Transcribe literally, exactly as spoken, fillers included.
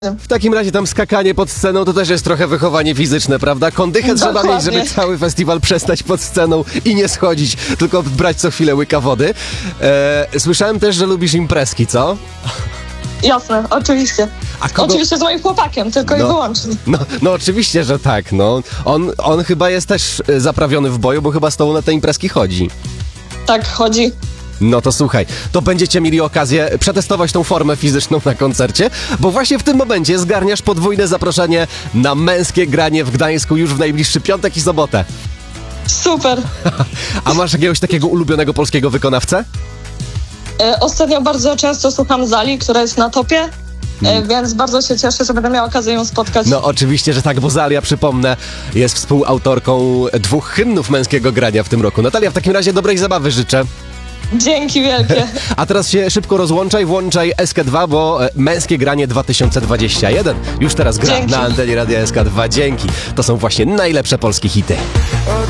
W takim razie tam skakanie pod sceną to też jest trochę wychowanie fizyczne, prawda? Kondychę trzeba Dokładnie. mieć, żeby cały festiwal przestać pod sceną i nie schodzić, tylko brać co chwilę łyka wody. E, słyszałem też, że lubisz imprezki, co? Jasne, oczywiście. A kogo- Oczywiście z moim chłopakiem, tylko No. i wyłącznie. No, no oczywiście, że tak, no. On, on chyba jest też e, zaprawiony w boju, bo chyba z tobą na te imprezki chodzi. Tak, chodzi. No to słuchaj, to będziecie mieli okazję przetestować tą formę fizyczną na koncercie, bo właśnie w tym momencie zgarniasz podwójne zaproszenie na męskie granie w Gdańsku już w najbliższy piątek i sobotę. Super. A masz jakiegoś takiego ulubionego polskiego wykonawcę? E, ostatnio bardzo często słucham Zali, która jest na topie, e, więc bardzo się cieszę, że będę miała okazję ją spotkać. No oczywiście, że tak, bo Zalia, przypomnę, jest współautorką dwóch hymnów męskiego grania w tym roku. Natalia, w takim razie dobrej zabawy życzę. Dzięki wielkie. A teraz się szybko rozłączaj, włączaj S K dwa, bo e, męskie granie dwa tysiące dwudziesty pierwszy już teraz gra Dzięki. na antenie Radia S K dwa. Dzięki. To są właśnie najlepsze polskie hity.